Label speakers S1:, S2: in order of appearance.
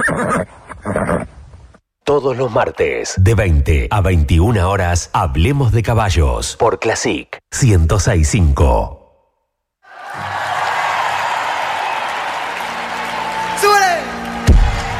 S1: Todos los martes, de 20 a 21 horas, hablemos de caballos por Classic 106.5.